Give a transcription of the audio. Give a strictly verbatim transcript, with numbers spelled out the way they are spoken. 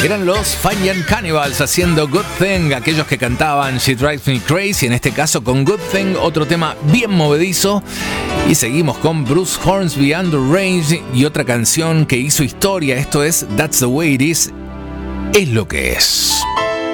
Eran los Fine Young Cannibals haciendo Good Thing, aquellos que cantaban She Drives Me Crazy, en este caso con Good Thing, otro tema bien movedizo. Y seguimos con Bruce Hornsby, Under Range, y otra canción que hizo historia. Esto es That's the Way It Is, es lo que es.